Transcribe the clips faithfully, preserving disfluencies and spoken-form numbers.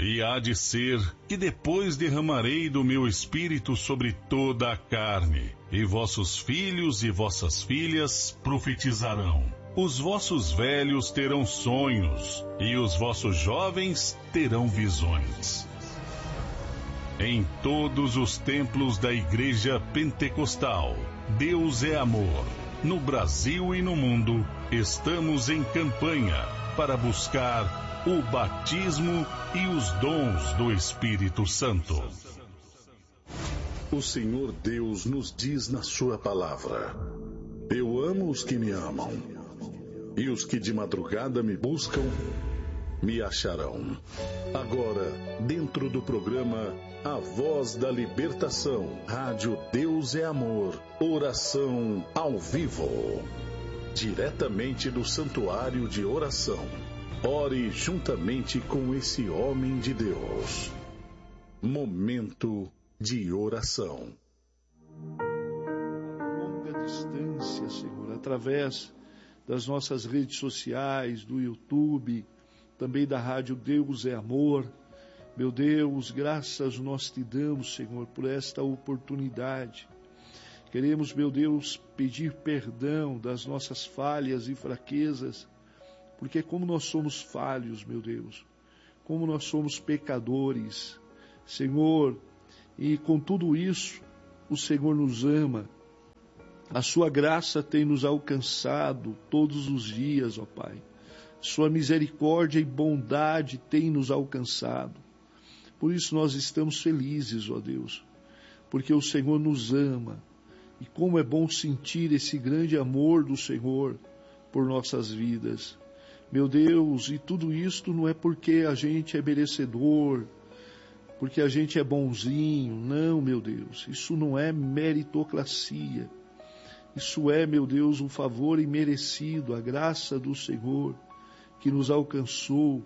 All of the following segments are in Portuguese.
E há de ser que depois derramarei do meu espírito sobre toda a carne, e vossos filhos e vossas filhas profetizarão. Os vossos velhos terão sonhos, e os vossos jovens terão visões. Em todos os templos da Igreja Pentecostal, Deus é amor. No Brasil e no mundo, estamos em campanha para buscar o batismo e os dons do Espírito Santo. O Senhor Deus nos diz na sua palavra: eu amo os que me amam, e os que de madrugada me buscam, me acharão. Agora, dentro do programa A Voz da Libertação, Rádio Deus é Amor, oração ao vivo, diretamente do Santuário de Oração. Ore juntamente com esse homem de Deus. Momento de oração. A longa distância, Senhor, através das nossas redes sociais, do YouTube, também da Rádio Deus é Amor. Meu Deus, graças nós te damos, Senhor, por esta oportunidade. Queremos, meu Deus, pedir perdão das nossas falhas e fraquezas, porque como nós somos falhos, meu Deus, como nós somos pecadores, Senhor, e com tudo isso, o Senhor nos ama. A sua graça tem nos alcançado todos os dias, ó Pai. Sua misericórdia e bondade tem nos alcançado. Por isso nós estamos felizes, ó Deus, porque o Senhor nos ama. E como é bom sentir esse grande amor do Senhor por nossas vidas. Meu Deus, e tudo isto não é porque a gente é merecedor, porque a gente é bonzinho. Não, meu Deus, isso não é meritocracia. Isso é, meu Deus, um favor imerecido, a graça do Senhor que nos alcançou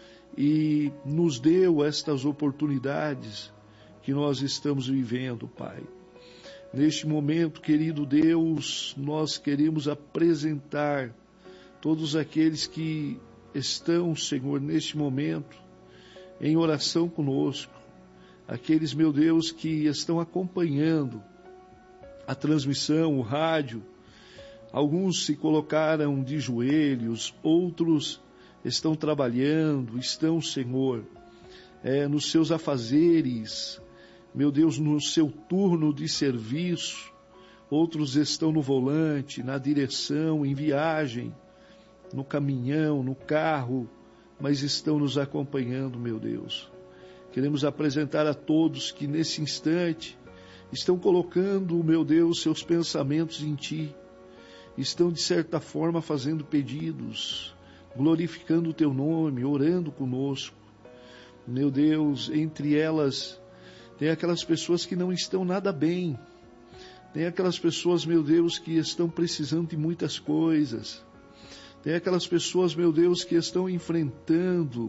e nos deu estas oportunidades que nós estamos vivendo, Pai. Neste momento, querido Deus, nós queremos apresentar todos aqueles que estão, Senhor, neste momento, em oração conosco, aqueles, meu Deus, que estão acompanhando a transmissão, o rádio. Alguns se colocaram de joelhos, outros estão trabalhando, estão, Senhor, é, nos seus afazeres, meu Deus, no seu turno de serviço. Outros estão no volante, na direção, em viagem, no caminhão, no carro, mas estão nos acompanhando, meu Deus. Queremos apresentar a todos que nesse instante estão colocando, meu Deus, seus pensamentos em Ti, estão de certa forma fazendo pedidos, glorificando o Teu nome, orando conosco. Meu Deus, entre elas tem aquelas pessoas que não estão nada bem, tem aquelas pessoas, meu Deus, que estão precisando de muitas coisas, tem aquelas pessoas, meu Deus, que estão enfrentando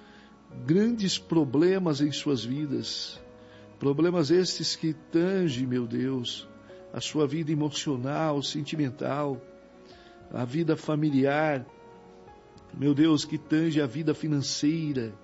grandes problemas em suas vidas, problemas estes que tangem, meu Deus, a sua vida emocional, sentimental, a vida familiar, meu Deus, que tange a vida financeira,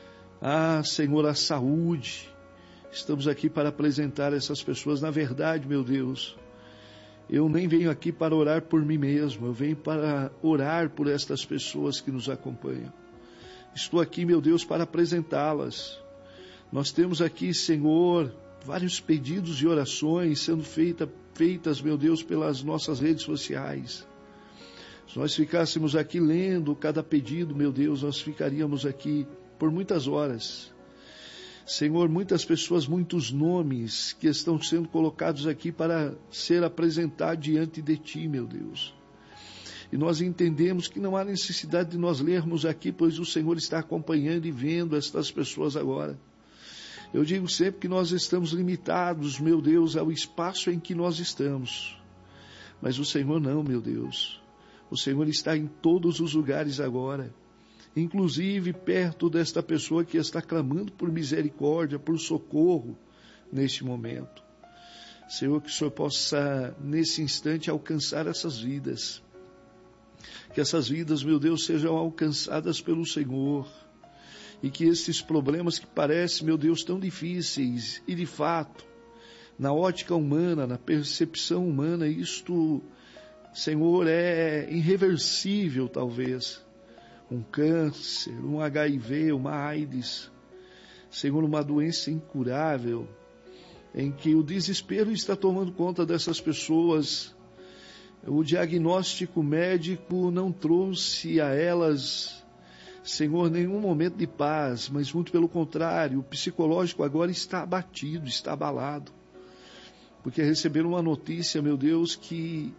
ah, Senhor, a saúde. Estamos aqui para apresentar essas pessoas. Na verdade, meu Deus, eu nem venho aqui para orar por mim mesmo, eu venho para orar por estas pessoas que nos acompanham. Estou aqui, meu Deus, para apresentá-las. Nós temos aqui, Senhor, vários pedidos de orações sendo feita, feitas, meu Deus, pelas nossas redes sociais. Se nós ficássemos aqui lendo cada pedido, meu Deus, nós ficaríamos aqui por muitas horas. Senhor, muitas pessoas, muitos nomes que estão sendo colocados aqui para ser apresentados diante de Ti, meu Deus. E nós entendemos que não há necessidade de nós lermos aqui, pois o Senhor está acompanhando e vendo estas pessoas agora. Eu digo sempre que nós estamos limitados, meu Deus, ao espaço em que nós estamos. Mas o Senhor não, meu Deus. O Senhor está em todos os lugares agora. Inclusive perto desta pessoa que está clamando por misericórdia, por socorro neste momento. Senhor, que o Senhor possa nesse instante alcançar essas vidas. Que essas vidas, meu Deus, sejam alcançadas pelo Senhor. e que esses problemas que parecem, meu Deus, tão difíceis, e de fato, na ótica humana, na percepção humana, isto, Senhor, é irreversível talvez. Um câncer, um H I V, uma AIDS, Senhor, uma doença incurável, em que o desespero está tomando conta dessas pessoas. O diagnóstico médico não trouxe a elas, Senhor, nenhum momento de paz, mas muito pelo contrário, o psicológico agora está abatido, está abalado, porque receberam uma notícia, meu Deus, que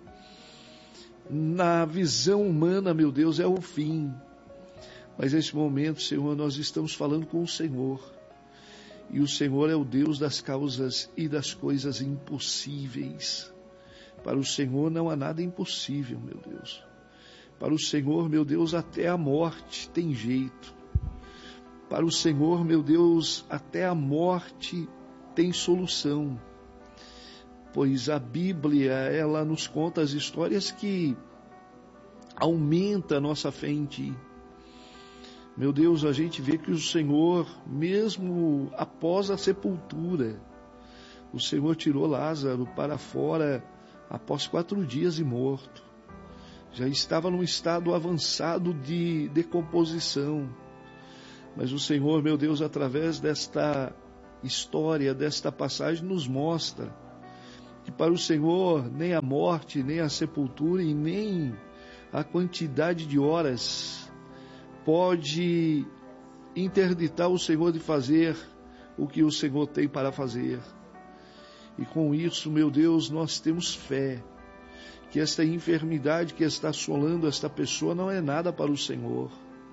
na visão humana, meu Deus, é o fim. Mas nesse momento, Senhor, nós estamos falando com o Senhor. E o Senhor é o Deus das causas e das coisas impossíveis. Para o Senhor não há nada impossível, meu Deus. Para o Senhor, meu Deus, até a morte tem jeito. Para o Senhor, meu Deus, até a morte tem solução. Pois a Bíblia, ela nos conta as histórias que aumentam a nossa fé em Ti. Meu Deus, a gente vê que o Senhor, mesmo após a sepultura, o Senhor tirou Lázaro para fora após quatro dias e morto. Já estava num estado avançado de decomposição. Mas o Senhor, meu Deus, através desta história, desta passagem, nos mostra que para o Senhor nem a morte, nem a sepultura e nem a quantidade de horas pode interditar o Senhor de fazer o que o Senhor tem para fazer. E com isso, meu Deus, nós temos fé que esta enfermidade que está assolando esta pessoa não é nada para o Senhor.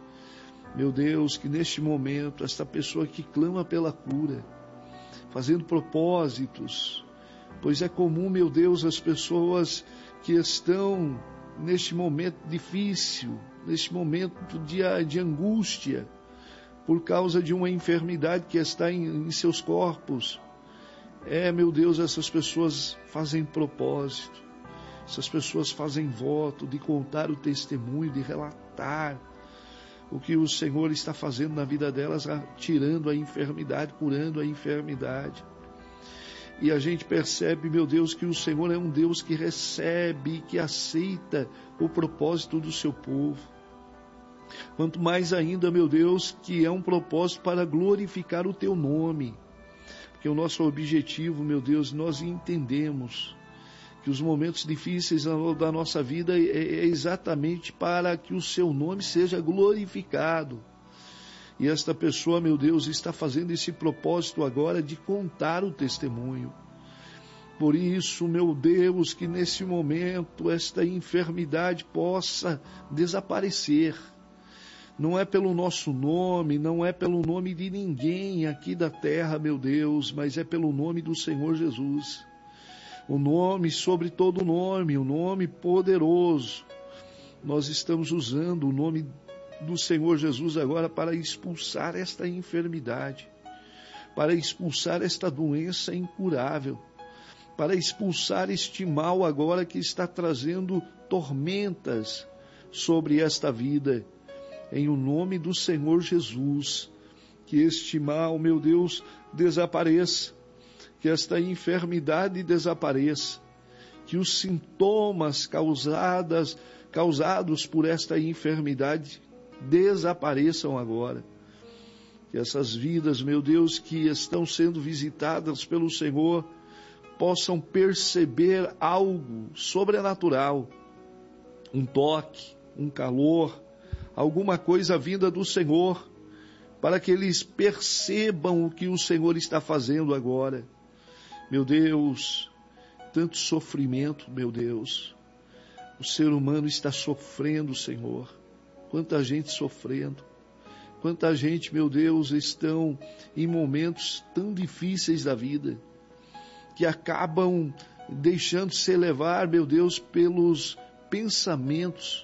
Meu Deus, que neste momento, esta pessoa que clama pela cura, fazendo propósitos, pois é comum, meu Deus, as pessoas que estão neste momento difícil, neste momento de, de angústia, por causa de uma enfermidade que está em, em seus corpos. É, meu Deus, essas pessoas fazem propósito, essas pessoas fazem voto de contar o testemunho, de relatar o que o Senhor está fazendo na vida delas, tirando a enfermidade, curando a enfermidade. E a gente percebe, meu Deus, que o Senhor é um Deus que recebe, que aceita o propósito do seu povo. Quanto mais ainda, meu Deus, que é um propósito para glorificar o teu nome. Porque o nosso objetivo, meu Deus, nós entendemos que os momentos difíceis da nossa vida é exatamente para que o seu nome seja glorificado. E esta pessoa, meu Deus, está fazendo esse propósito agora de contar o testemunho. Por isso, meu Deus, que nesse momento esta enfermidade possa desaparecer. Não é pelo nosso nome, não é pelo nome de ninguém aqui da terra, meu Deus, mas é pelo nome do Senhor Jesus. O nome sobre todo nome, o nome poderoso. Nós estamos usando o nome do Senhor Jesus agora para expulsar esta enfermidade, para expulsar esta doença incurável, para expulsar este mal agora que está trazendo tormentas sobre esta vida. Em o nome do Senhor Jesus, que este mal, meu Deus, desapareça, que esta enfermidade desapareça, que os sintomas causadas, causados por esta enfermidade desapareçam agora. Que essas vidas, meu Deus, que estão sendo visitadas pelo Senhor, possam perceber algo sobrenatural, um toque, um calor, alguma coisa vinda do Senhor, para que eles percebam o que o Senhor está fazendo agora. Meu Deus, tanto sofrimento, meu Deus, o ser humano está sofrendo, Senhor. Quanta gente sofrendo, quanta gente, meu Deus, estão em momentos tão difíceis da vida, que acabam deixando-se levar, meu Deus, pelos pensamentos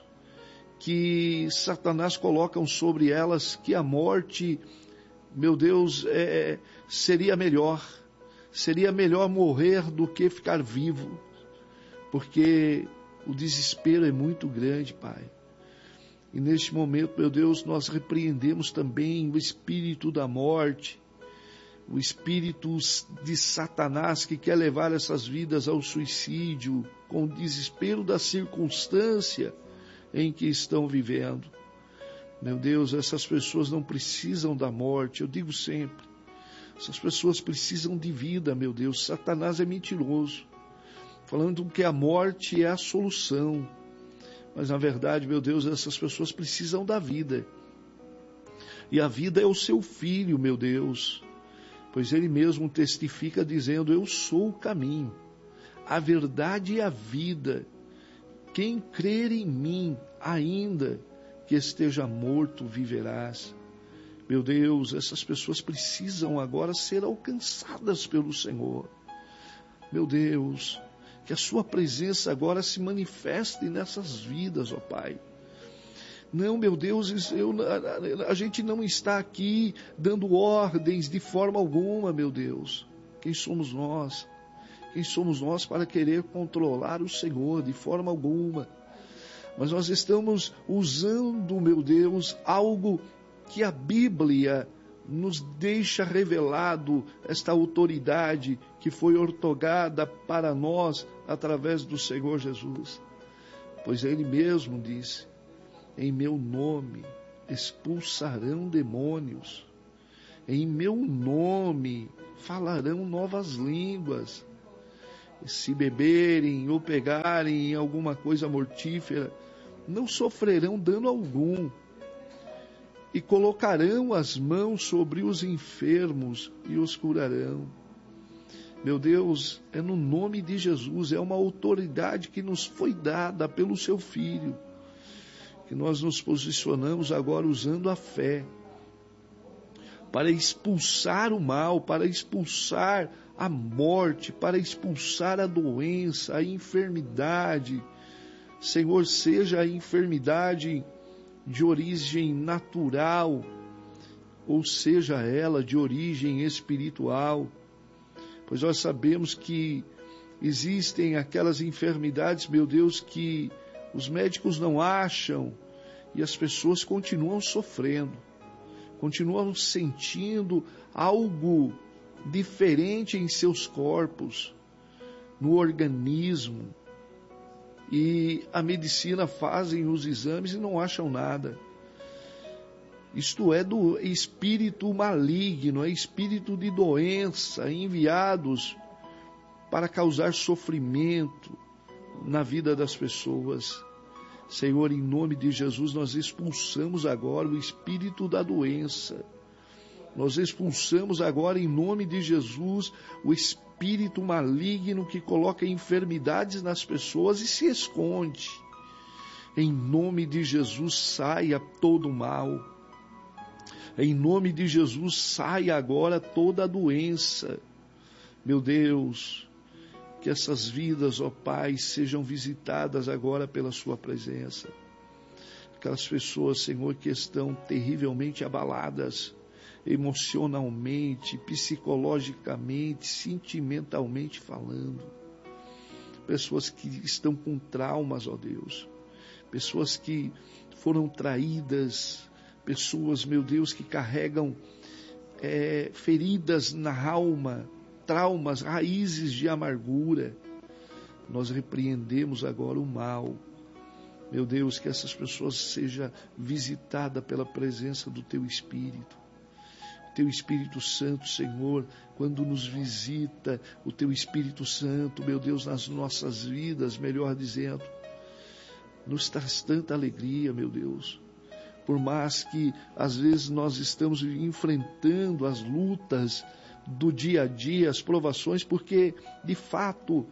que Satanás coloca sobre elas, que a morte, meu Deus, é, seria melhor, seria melhor morrer do que ficar vivo, porque o desespero é muito grande, Pai. E neste momento, meu Deus, nós repreendemos também o espírito da morte, o espírito de Satanás que quer levar essas vidas ao suicídio, com o desespero da circunstância em que estão vivendo. Meu Deus, essas pessoas não precisam da morte, eu digo sempre. Essas pessoas precisam de vida, meu Deus. Satanás é mentiroso, falando que a morte é a solução. Mas, na verdade, meu Deus, essas pessoas precisam da vida. E a vida é o seu Filho, meu Deus. Pois ele mesmo testifica dizendo, eu sou o caminho, a verdade e a vida. Quem crer em mim, ainda que esteja morto, viverás. Meu Deus, essas pessoas precisam agora ser alcançadas pelo Senhor. Meu Deus, que a sua presença agora se manifeste nessas vidas, ó Pai. Não, meu Deus, eu, a, a gente não está aqui dando ordens de forma alguma, meu Deus. Quem somos nós? Quem somos nós para querer controlar o Senhor de forma alguma? Mas nós estamos usando, meu Deus, algo que a Bíblia nos deixa revelado, esta autoridade que foi outorgada para nós através do Senhor Jesus. Pois Ele mesmo disse, em meu nome expulsarão demônios, em meu nome falarão novas línguas, e se beberem ou pegarem em alguma coisa mortífera, não sofrerão dano algum, e colocarão as mãos sobre os enfermos e os curarão. Meu Deus, é no nome de Jesus, é uma autoridade que nos foi dada pelo seu Filho, que nós nos posicionamos agora usando a fé, para expulsar o mal, para expulsar a morte, para expulsar a doença, a enfermidade. Senhor, seja a enfermidade de origem natural, ou seja ela de origem espiritual, pois nós sabemos que existem aquelas enfermidades, meu Deus, que os médicos não acham e as pessoas continuam sofrendo, continuam sentindo algo diferente em seus corpos, no organismo. E a medicina fazem os exames e não acham nada. Isto é do espírito maligno, é espírito de doença, enviados para causar sofrimento na vida das pessoas. Senhor, em nome de Jesus, nós expulsamos agora o espírito da doença. Nós expulsamos agora, em nome de Jesus, o espírito maligno que coloca enfermidades nas pessoas e se esconde. Em nome de Jesus, saia todo o mal. Em nome de Jesus, saia agora toda a doença. Meu Deus, que essas vidas, ó Pai, sejam visitadas agora pela sua presença. Aquelas pessoas, Senhor, que estão terrivelmente abaladas, emocionalmente, psicologicamente, sentimentalmente falando. Pessoas que estão com traumas, ó Deus. Pessoas que foram traídas. Pessoas, meu Deus, que carregam é, feridas na alma, traumas, raízes de amargura. Nós repreendemos agora o mal. Meu Deus, que essas pessoas sejam visitadas pela presença do Teu Espírito. Teu Espírito Santo, Senhor, quando nos visita, o Teu Espírito Santo, meu Deus, nas nossas vidas, melhor dizendo, nos traz tanta alegria, meu Deus. Por mais que, às vezes, nós estamos enfrentando as lutas do dia a dia, as provações, porque, de fato,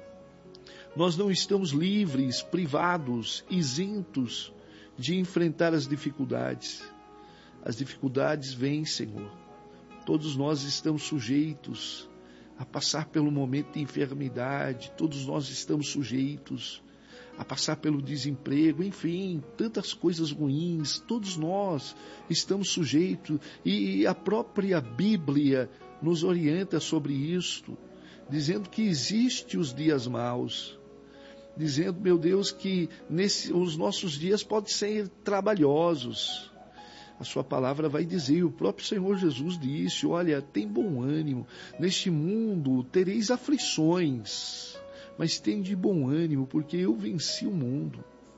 nós não estamos livres, privados, isentos de enfrentar as dificuldades. As dificuldades vêm, Senhor. Todos nós estamos sujeitos a passar pelo momento de enfermidade. Todos nós estamos sujeitos a passar pelo desemprego. Enfim, tantas coisas ruins. Todos nós estamos sujeitos. E a própria Bíblia nos orienta sobre isto, dizendo que existem os dias maus. dizendo, meu Deus, que nesse, os nossos dias podem ser trabalhosos. A sua palavra vai dizer, o próprio Senhor Jesus disse, olha, tem bom ânimo, neste mundo tereis aflições, mas tem de bom ânimo, porque eu venci o mundo.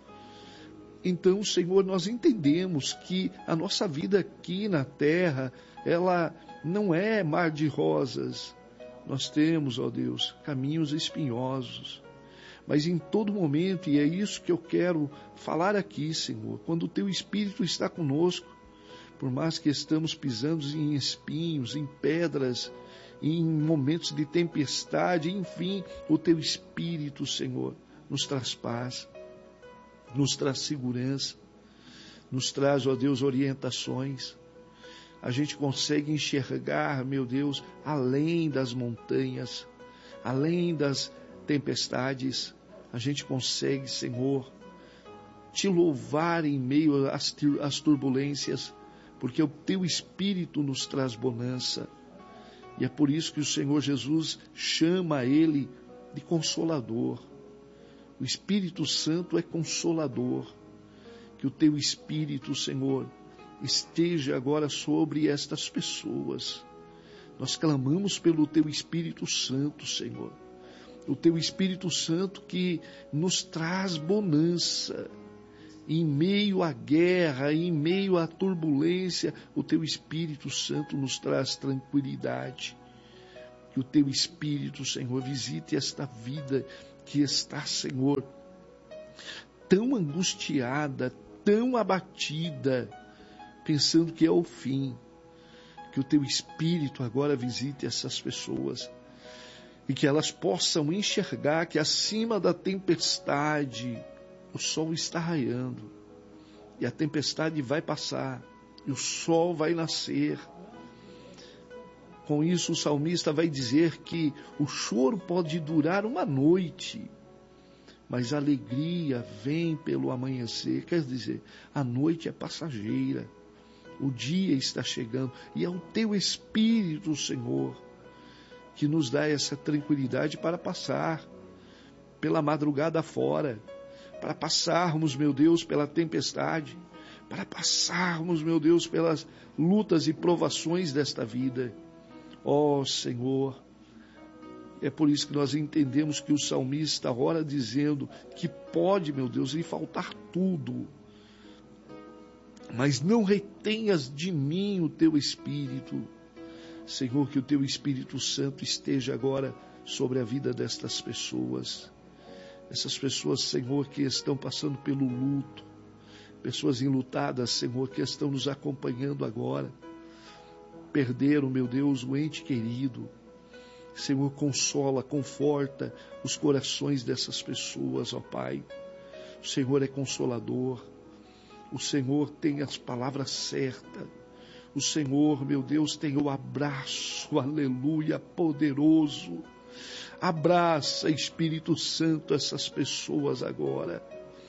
Então, Senhor, nós entendemos que a nossa vida aqui na terra, ela não é mar de rosas. Nós temos, ó Deus, caminhos espinhosos. Mas em todo momento, e é isso que eu quero falar aqui, Senhor, quando o Teu Espírito está conosco, por mais que estamos pisando em espinhos, em pedras, em momentos de tempestade, enfim, o Teu Espírito, Senhor, nos traz paz, nos traz segurança, nos traz, ó Deus, orientações. A gente consegue enxergar, meu Deus, além das montanhas, além das tempestades, a gente consegue, Senhor, Te louvar em meio às, às turbulências, porque o Teu Espírito nos traz bonança. E é por isso que o Senhor Jesus chama Ele de Consolador. O Espírito Santo é Consolador. Que o Teu Espírito, Senhor, esteja agora sobre estas pessoas. Nós clamamos pelo Teu Espírito Santo, Senhor. O Teu Espírito Santo que nos traz bonança. Em meio à guerra, em meio à turbulência, o Teu Espírito Santo nos traz tranquilidade. Que o Teu Espírito, Senhor, visite esta vida que está, Senhor, tão angustiada, tão abatida, pensando que é o fim. Que o Teu Espírito agora visite essas pessoas e que elas possam enxergar que acima da tempestade o sol está raiando e a tempestade vai passar e o sol vai nascer. Com isso o salmista vai dizer que o choro pode durar uma noite, mas a alegria vem pelo amanhecer. Quer dizer, a noite é passageira, o dia está chegando e é o Teu Espírito, Senhor, que nos dá essa tranquilidade para passar pela madrugada fora, para passarmos, meu Deus, pela tempestade, para passarmos, meu Deus, pelas lutas e provações desta vida. Ó Senhor, é por isso que nós entendemos que o salmista ora dizendo que pode, meu Deus, lhe faltar tudo, mas não retenhas de mim o Teu Espírito. Senhor, que o Teu Espírito Santo esteja agora sobre a vida destas pessoas. Essas pessoas, Senhor, que estão passando pelo luto, pessoas enlutadas, Senhor, que estão nos acompanhando agora, perderam, meu Deus, o ente querido. Senhor, consola, conforta os corações dessas pessoas, ó Pai. O Senhor é consolador, o Senhor tem as palavras certas, o Senhor, meu Deus, tem o abraço, aleluia, poderoso. Abraça, Espírito Santo, essas pessoas agora.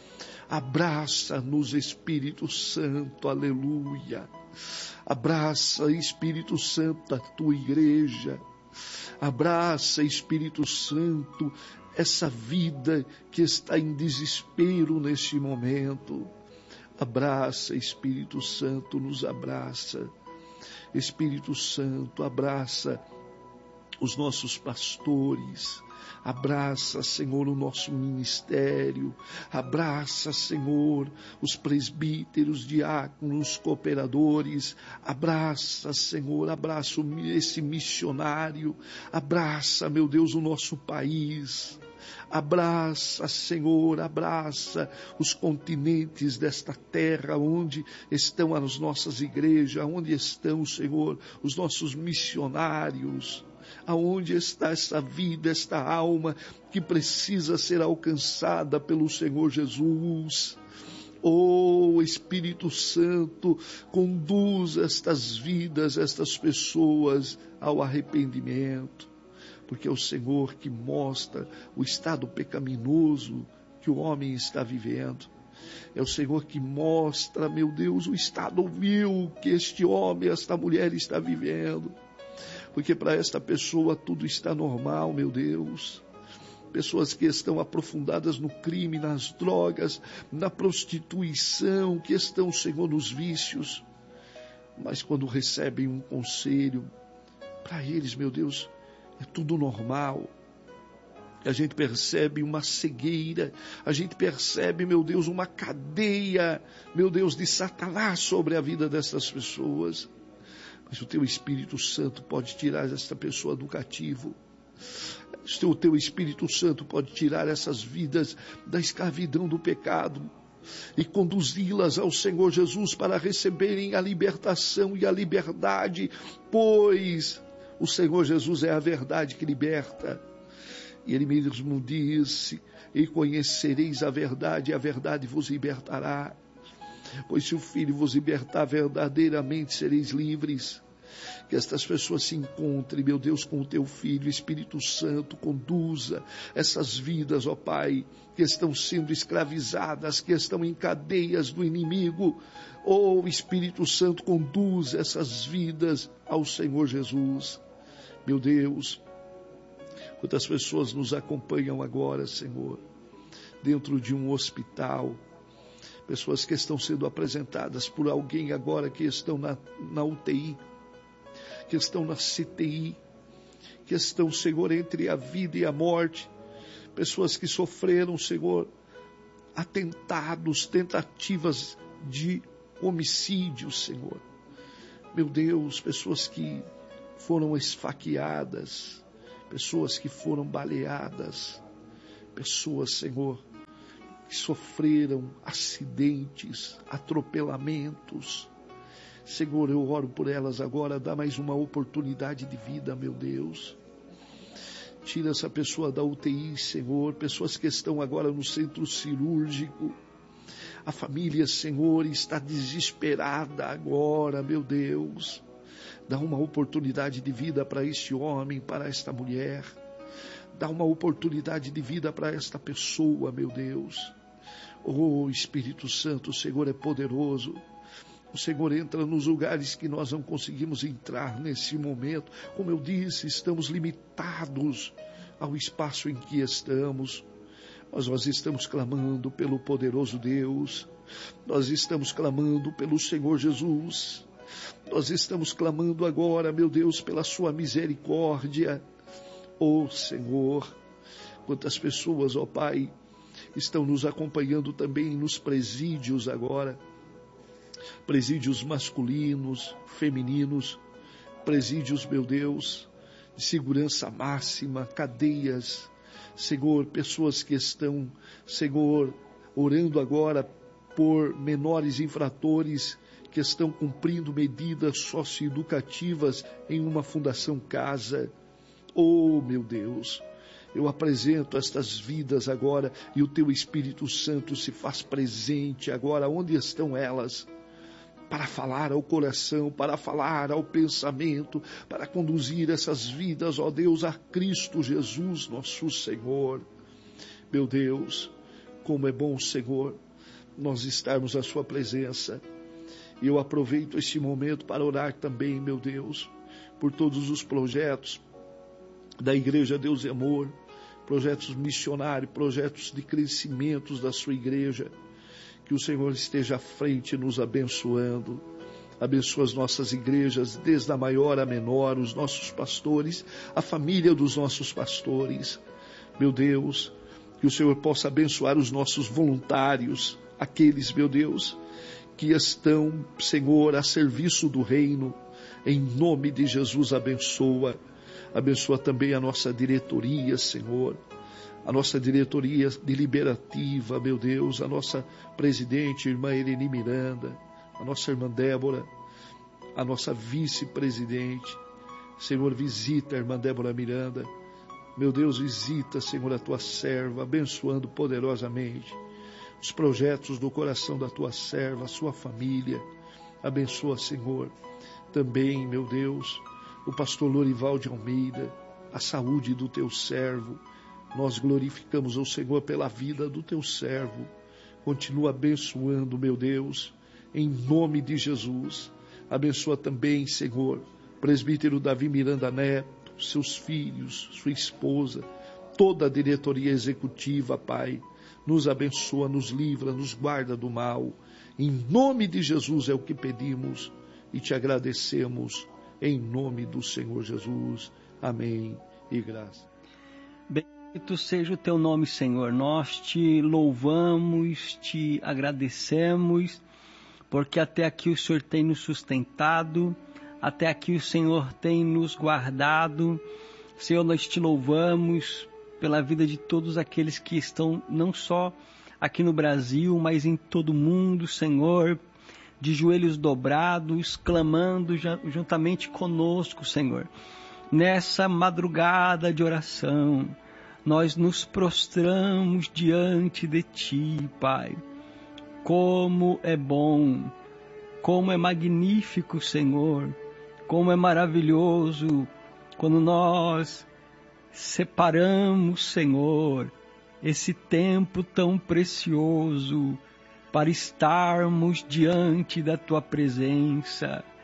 Abraça-nos, Espírito Santo, aleluia. Abraça, Espírito Santo, a Tua igreja. Abraça, Espírito Santo, essa vida que está em desespero neste momento. Abraça, Espírito Santo, nos abraça. Espírito Santo, abraça os nossos pastores, abraça, Senhor, o nosso ministério, abraça, Senhor, os presbíteros, diáconos, cooperadores, abraça, Senhor, abraça esse missionário, abraça, meu Deus, o nosso país, abraça, Senhor, abraça os continentes desta terra, onde estão as nossas igrejas, onde estão, Senhor, os nossos missionários, aonde está essa vida, esta alma que precisa ser alcançada pelo Senhor Jesus. Oh, Espírito Santo, conduz estas vidas, estas pessoas ao arrependimento, porque é o Senhor que mostra o estado pecaminoso que o homem está vivendo. É o Senhor que mostra, meu Deus, o estado vil que este homem, esta mulher está vivendo. Porque para esta pessoa tudo está normal, meu Deus. pessoas que estão aprofundadas no crime, nas drogas, na prostituição, que estão, Senhor, nos vícios. Mas quando recebem um conselho, para eles, meu Deus, é tudo normal. A gente percebe uma cegueira, a gente percebe, meu Deus, uma cadeia, meu Deus, de Satanás sobre a vida dessas pessoas. Mas o teu Espírito Santo pode tirar esta pessoa do cativo. O teu Espírito Santo pode tirar essas vidas da escravidão do pecado e conduzi-las ao Senhor Jesus para receberem a libertação e a liberdade, pois o Senhor Jesus é a verdade que liberta. E Ele mesmo disse: e conhecereis a verdade, e a verdade vos libertará. Pois se o Filho vos libertar, verdadeiramente sereis livres. Que estas pessoas se encontrem, meu Deus, com o teu Filho, Espírito Santo, conduza essas vidas, ó Pai, que estão sendo escravizadas, que estão em cadeias do inimigo. Ó Espírito Santo, conduza essas vidas ao Senhor Jesus. Meu Deus, quantas pessoas nos acompanham agora, Senhor, dentro de um hospital, pessoas que estão sendo apresentadas por alguém agora que estão na, na U T I, que estão na C T I, que estão, Senhor, entre a vida e a morte, pessoas que sofreram, Senhor, atentados, tentativas de homicídio, Senhor. Meu Deus, pessoas que foram esfaqueadas, pessoas que foram baleadas, pessoas, Senhor, que sofreram acidentes, atropelamentos. Senhor, eu oro por elas agora, dá mais uma oportunidade de vida, meu Deus. Tira essa pessoa da U T I, Senhor, pessoas que estão agora no centro cirúrgico. A família, Senhor, está desesperada agora, meu Deus. Dá uma oportunidade de vida para este homem, para esta mulher. Dá uma oportunidade de vida para esta pessoa, meu Deus. Oh, Espírito Santo, o Senhor é poderoso. O Senhor entra nos lugares que nós não conseguimos entrar nesse momento. Como eu disse, estamos limitados ao espaço em que estamos. Mas nós estamos clamando pelo poderoso Deus. Nós estamos clamando pelo Senhor Jesus. Nós estamos clamando agora, meu Deus, pela sua misericórdia. Oh, Senhor, quantas pessoas, ó Pai, estão nos acompanhando também nos presídios agora. Presídios masculinos, femininos, presídios, meu Deus, de segurança máxima, cadeias. Senhor, pessoas que estão, Senhor, orando agora por menores infratores que estão cumprindo medidas socioeducativas em uma fundação casa. Oh, meu Deus, eu apresento estas vidas agora e o teu Espírito Santo se faz presente agora onde estão elas, para falar ao coração, para falar ao pensamento, para conduzir essas vidas, ó Deus, a Cristo Jesus, nosso Senhor. Meu Deus, como é bom, Senhor, nós estarmos à sua presença. E eu aproveito este momento para orar também, meu Deus, por todos os projetos da Igreja Deus e Amor, projetos missionários, projetos de crescimento da sua igreja. Que o Senhor esteja à frente nos abençoando. Abençoa as nossas igrejas, desde a maior a menor, os nossos pastores, a família dos nossos pastores. Meu Deus, que o Senhor possa abençoar os nossos voluntários, aqueles, meu Deus, que estão, Senhor, a serviço do reino. Em nome de Jesus, abençoa. Abençoa também a nossa diretoria, Senhor. A nossa diretoria deliberativa, meu Deus, a nossa presidente, irmã Irene Miranda, a nossa irmã Débora, a nossa vice-presidente. Senhor, visita a irmã Débora Miranda. Meu Deus, visita, Senhor, a tua serva, abençoando poderosamente os projetos do coração da tua serva, a sua família. Abençoa, Senhor, também, meu Deus, o pastor Lorival de Almeida, a saúde do teu servo. Nós glorificamos ao Senhor pela vida do teu servo. Continua abençoando, meu Deus, em nome de Jesus. Abençoa também, Senhor, presbítero Davi Miranda Neto, seus filhos, sua esposa, toda a diretoria executiva, Pai. Nos abençoa, nos livra, nos guarda do mal. Em nome de Jesus é o que pedimos e te agradecemos. Em nome do Senhor Jesus. Amém e graças. Bendito seja o teu nome, Senhor. Nós te louvamos, te agradecemos, porque até aqui o Senhor tem nos sustentado, até aqui o Senhor tem nos guardado. Senhor, nós te louvamos pela vida de todos aqueles que estão não só aqui no Brasil, mas em todo o mundo, Senhor, de joelhos dobrados, clamando juntamente conosco, Senhor. Nessa madrugada de oração, nós nos prostramos diante de Ti, Pai. Como é bom, como é magnífico, Senhor, como é maravilhoso quando nós separamos, Senhor, esse tempo tão precioso para estarmos diante da Tua presença.